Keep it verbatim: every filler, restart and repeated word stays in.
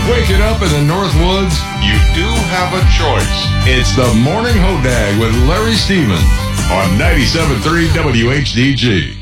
Waking up in the North Woods, you do have a choice. It's the Morning Hodag with Larry Stevens on ninety-seven point three W H D G.